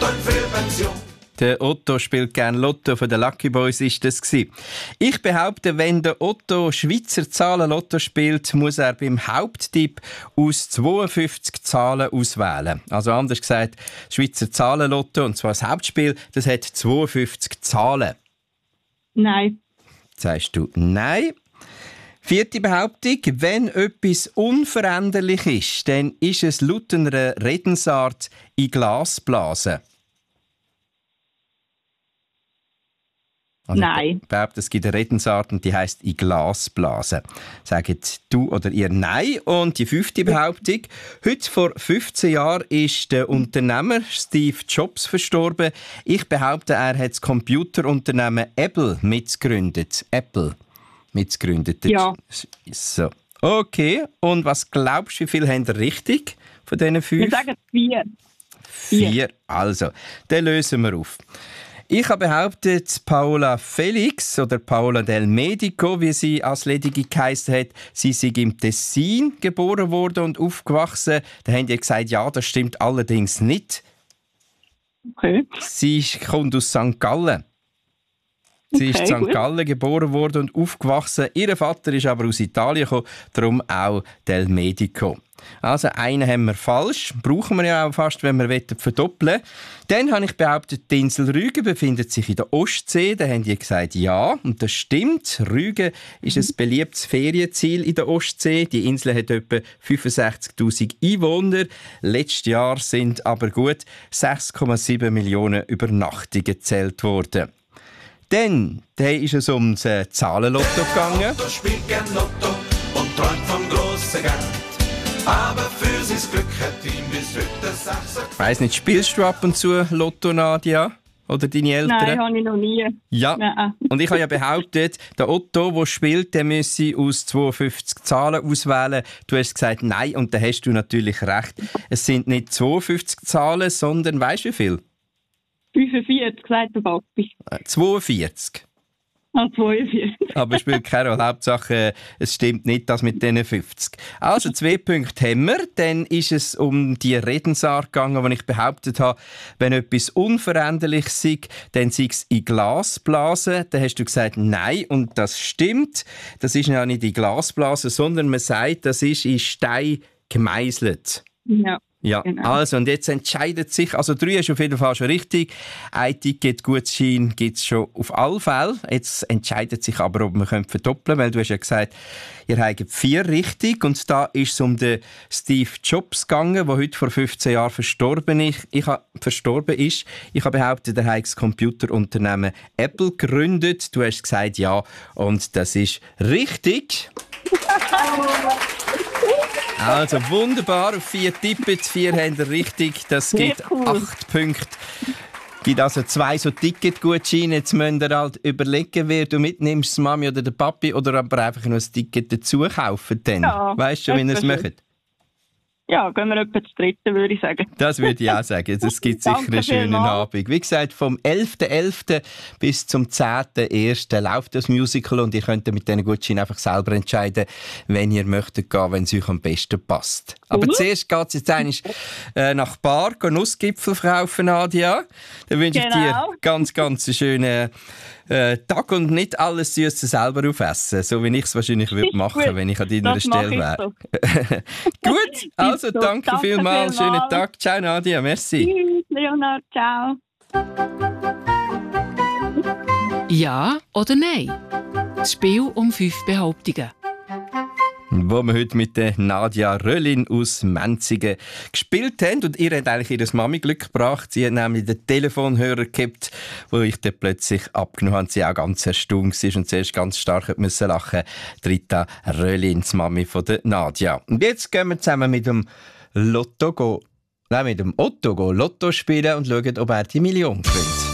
in Frühpension. Der Otto spielt gerne Lotto, von den Lucky Boys ist das gewesen. Ich behaupte, wenn der Otto Schweizer Zahlen Lotto spielt, muss er beim Haupttipp aus 52 Zahlen auswählen. Also anders gesagt, Schweizer Zahlen Lotto, und zwar das Hauptspiel, das hat 52 Zahlen. Nein. Sagst du nein? Vierte Behauptung, wenn etwas unveränderlich ist, dann ist es laut einer Redensart in Glas blasen. Also Nein. Ich behaupte, es gibt eine Redensart und die heisst in Glas blasen. Sagt du oder ihr nein? Und die fünfte Behauptung, heute vor 15 Jahren ist der Unternehmer Steve Jobs verstorben. Ich behaupte, er hat das Computerunternehmen Apple mitgegründet. Ja. So. Okay, und was glaubst du, wie viel haben ihr richtig von diesen 5? Wir sagen 4. 4. Also, dann lösen wir auf. Ich habe behauptet, Paola Felix oder Paola del Medico, wie sie als Ledige geheissen hat, sie sei im Tessin geboren worden und aufgewachsen. Da haben die gesagt, ja, das stimmt allerdings nicht. Okay. Sie kommt aus St. Gallen. Sie ist in St. Gut. Gallen geboren worden und aufgewachsen. Ihr Vater ist aber aus Italien gekommen, darum auch del Medico. Also einen haben wir falsch, brauchen wir ja auch fast, wenn wir verdoppeln wollen. Dann habe ich behauptet, die Insel Rügen befindet sich in der Ostsee. Da haben die gesagt, ja, und das stimmt. Rügen ist ein beliebtes Ferienziel in der Ostsee. Die Insel hat etwa 65'000 Einwohner. Letztes Jahr sind aber gut 6,7 Millionen Übernachtungen gezählt worden. Dann ist es ums Zahlenlotto gegangen. Otto spielt gern Lotto und träumt vom grossen Geld. Aber für sein Glück hat ihm bis heute 6 Ich weiss nicht, spielst du ab und zu Lotto, Nadia? Oder deine Eltern? Nein, habe ich noch nie. Ja. Nein. Und ich habe ja behauptet, der Otto, der spielt, der müsse aus 52 Zahlen auswählen. Du hast gesagt nein, und da hast du natürlich recht. Es sind nicht 52 Zahlen, sondern weißt du wie viel? 45, sagt der Papi. 42. Ah, 42. Aber spielt keine Rolle. Hauptsache, es stimmt nicht, das mit diesen 50. Also 2 Punkte haben wir. Dann ist es um die Redensart gegangen, wo ich behauptet habe, wenn etwas unveränderlich sei, dann sei es in Glas blasen. Dann hast du gesagt, nein, und das stimmt. Das ist ja nicht in Glas blasen, sondern man sagt, das ist in Stein gemeißelt. Ja. Ja, Genau. also und jetzt entscheidet sich, also 3 ist auf jeden Fall schon richtig, ein Ticket Gutschein gibt es schon auf alle Fälle. Jetzt entscheidet sich aber, ob wir verdoppeln können, weil du hast ja gesagt, ihr habt 4 richtig und da ist es um den Steve Jobs gegangen, der heute vor 15 Jahren verstorben ist. Ich habe behauptet, er hat das Computerunternehmen Apple gegründet. Du hast gesagt ja und das ist richtig. Also wunderbar, auf 4 tippen, 4 haben ihr richtig, das gibt 8 Punkte. Es gibt also 2 so Ticketgutscheine, jetzt müsst ihr halt überlegen, wer du mitnimmst, die Mami oder der Papi, oder aber einfach nur ein Ticket dazu kaufen. Dann. Ja, Weißt du, wie ihr es macht? Ja, gehen wir etwa zu dritten, würde ich sagen. Das würde ich auch sagen. Es gibt sicher einen schönen Abend. Wie gesagt, vom 11.11. bis zum 10.01. läuft das Musical und ihr könnt mit diesen Gutscheinen einfach selber entscheiden, wenn ihr möchtet gehen, wenn es euch am besten passt. Aber zuerst geht es jetzt eigentlich nach Bar, Nussgipfel verkaufen, Nadia. Dann wünsche ich dir ganz einen schönen Tag und nicht alles Süße selber aufessen, so wie ich es wahrscheinlich würde machen, wenn ich an deiner Stelle wäre. So. Gut, also danke vielmals, schönen Tag. Ciao Nadia, merci. Tschüss, Leonard, ciao. Ja oder nein? Das Spiel um 5 Behauptungen. Wo wir heute mit der Nadia Röllin aus Menzigen gespielt haben. Und ihr habt eigentlich ihr Mami Glück gebracht. Sie hat nämlich den Telefonhörer gehabt, wo ich dann plötzlich abgenommen habe. Sie auch ganz erstaunt war und zuerst ganz stark müssen lachen. Rita Röllin, die Mami von der Nadia. Und jetzt gehen wir zusammen mit dem Otto Lotto spielen und schauen, ob er die Million gewinnt.